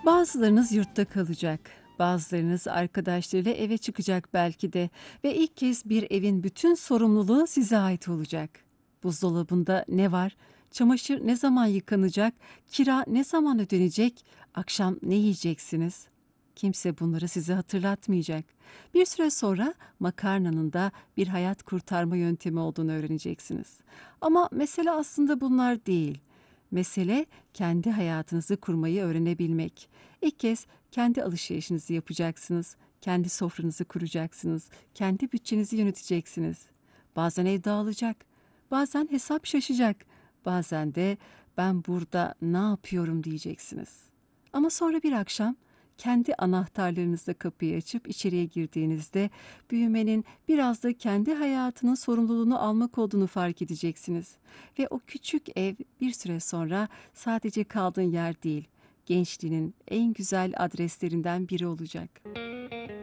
Bazılarınız yurtta kalacak, bazılarınız arkadaşlarıyla eve çıkacak belki de ve ilk kez bir evin bütün sorumluluğu size ait olacak. Buzdolabında ne var? Çamaşır ne zaman yıkanacak? Kira ne zaman ödenecek? Akşam ne yiyeceksiniz? Kimse bunları size hatırlatmayacak. Bir süre sonra makarnanın da bir hayat kurtarma yöntemi olduğunu öğreneceksiniz. Ama mesele aslında bunlar değil. Mesele kendi hayatınızı kurmayı öğrenebilmek. İlk kez kendi alışverişinizi yapacaksınız, kendi sofranızı kuracaksınız, kendi bütçenizi yöneteceksiniz. Bazen ev dağılacak, bazen hesap şaşacak, bazen de ben burada ne yapıyorum diyeceksiniz. Ama sonra bir akşam kendi anahtarlarınızla kapıyı açıp içeriye girdiğinizde büyümenin biraz da kendi hayatının sorumluluğunu almak olduğunu fark edeceksiniz. Ve o küçük ev bir süre sonra sadece kaldığın yer değil, gençliğinin en güzel adreslerinden biri olacak.